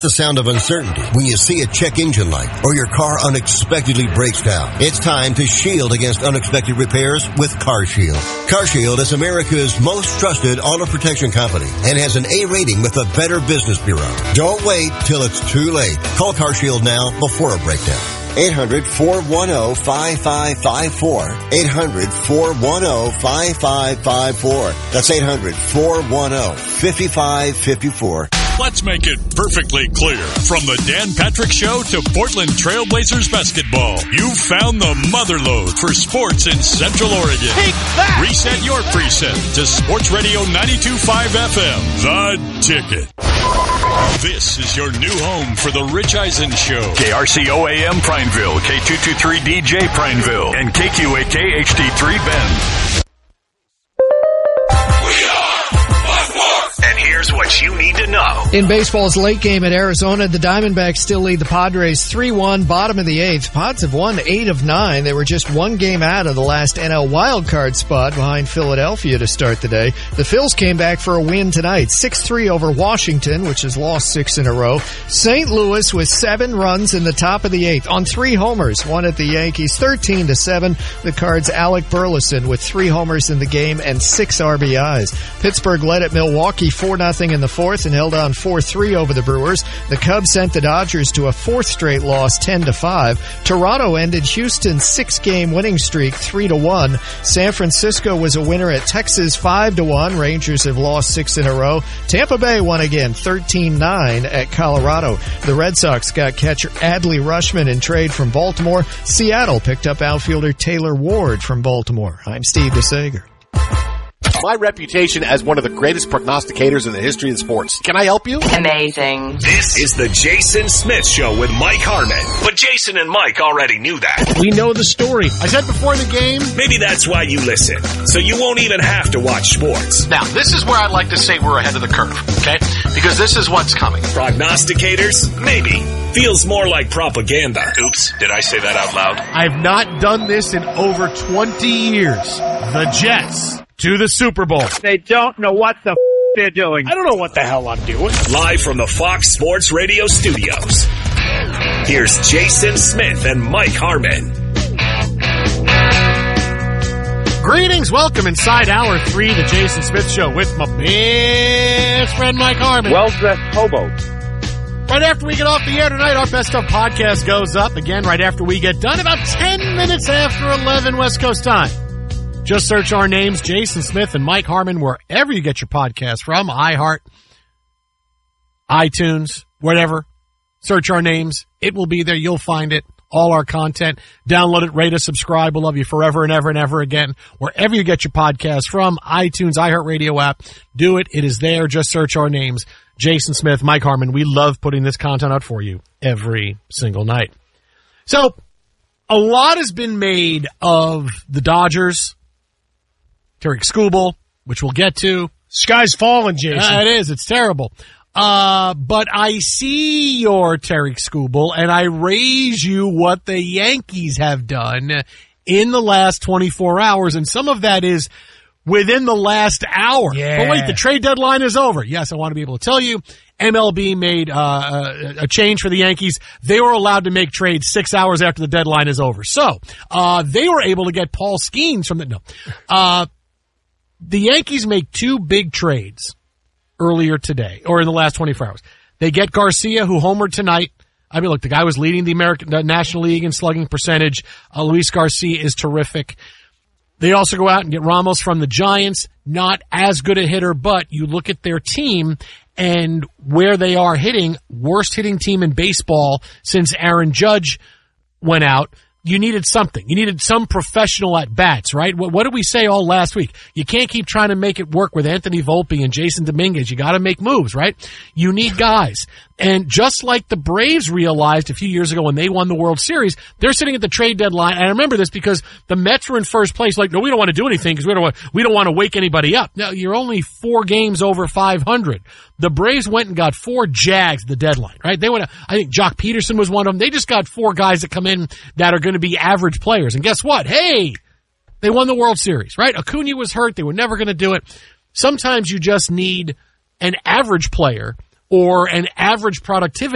the sound of uncertainty when you see a check engine light or your car unexpectedly breaks down. It's time to shield against unexpected repairs with CarShield. CarShield is America's most trusted auto protection company and has an A rating with the Better Business Bureau. Don't wait till it's too late. Call CarShield now before a breakdown. 800-410-5554. 800-410-5554. That's 800-410-5554. Let's make it perfectly clear. From the Dan Patrick Show to Portland Trailblazers basketball, you've found the motherlode for sports in Central Oregon. Take that! Reset your preset to Sports Radio 92.5 FM, The Ticket. This is your new home for the Rich Eisen Show. KRCO AM Prineville, K223DJ Prineville, and KQAK HD3 Bend. And here's what you need to know. In baseball's late game at Arizona, the Diamondbacks still lead the Padres 3-1, bottom of the eighth. Pods have won 8 of 9. They were just one game out of the last NL wildcard spot behind Philadelphia to start the day. The Phils came back for a win tonight, 6-3 over Washington, which has lost 6 in a row. St. Louis with 7 runs in the top of the eighth on 3 homers, one at the Yankees, 13-7. The Cards' Alec Burleson with 3 homers in the game and 6 RBIs. Pittsburgh led at Milwaukee 4-0 in the fourth and held on 4-3 over the Brewers. The Cubs sent the Dodgers to a 4th straight loss, 10-5. Toronto ended Houston's 6-game winning streak, 3-1. San Francisco was a winner at Texas, 5-1. Rangers have lost 6 in a row. Tampa Bay won again, 13-9 at Colorado. The Red Sox got catcher Adley Rutschman in trade from Baltimore. Seattle picked up outfielder Taylor Ward from Baltimore. I'm Steve DeSager. My reputation as one of the greatest prognosticators in the history of sports. Can I help you? Amazing. This is the Jason Smith Show with Mike Harmon. But Jason and Mike already knew that. We know the story. I said before the game. Maybe that's why you listen. So you won't even have to watch sports. Now, this is where I'd like to say we're ahead of the curve, okay? Because this is what's coming. Prognosticators? Maybe. Feels more like propaganda. Oops, did I say that out loud? I've not done this in over 20 years. The Jets to the Super Bowl. They don't know what the they're doing. I don't know what the hell I'm doing. Live from the Fox Sports Radio studios. Here's Jason Smith and Mike Harmon. Greetings, welcome inside Hour 3, the Jason Smith Show with my best friend Mike Harmon. Well-dressed hobo. Right after we get off the air tonight, our Best Of podcast goes up again right after we get done, about 10 minutes after 11 West Coast time. Just search our names, Jason Smith and Mike Harmon, wherever you get your podcast from, iHeart, iTunes, whatever. Search our names. It will be there. You'll find it. All our content. Download it, rate us, subscribe. We'll love you forever and ever and ever again. Wherever you get your podcast from, iTunes, iHeartRadio app, do it. It is there. Just search our names, Jason Smith, Mike Harmon. We love putting this content out for you every single night. So, a lot has been made of the Dodgers. Tarek Skubal, which we'll get to. Sky's falling, Jason. It is. It's terrible. But I see your Tarek Skubal, and I raise you what the Yankees have done in the last 24 hours, and some of that is within the last hour. Yeah. But wait, the trade deadline is over. Yes, I want to be able to tell you, MLB made a change for the Yankees. They were allowed to make trades 6 hours after the deadline is over. So they were able to get Paul Skeens from the The Yankees make 2 big trades earlier today, or in the last 24 hours. They get Garcia, who homered tonight. I mean, look, the guy was leading the National League in slugging percentage. Luis Garcia is terrific. They also go out and get Ramos from the Giants. Not as good a hitter, but you look at their team and where they are hitting, worst hitting team in baseball since Aaron Judge went out. You needed something. You needed some professional at-bats, right? What did we say all last week? You can't keep trying to make it work with Anthony Volpe and Jason Dominguez. You got to make moves, right? You need guys. And just like the Braves realized a few years ago when they won the World Series, they're sitting at the trade deadline. And I remember this because the Mets were in first place. Like, no, we don't want to do anything because we don't want to wake anybody up. No, you're only 4 games over 500. The Braves went and got 4 Jags at the deadline, right? They went. I think Jock Peterson was one of them. They just got 4 guys that come in that are going to be average players. And guess what? Hey, they won the World Series, right? Acuna was hurt. They were never going to do it. Sometimes you just need an average player or an average productivity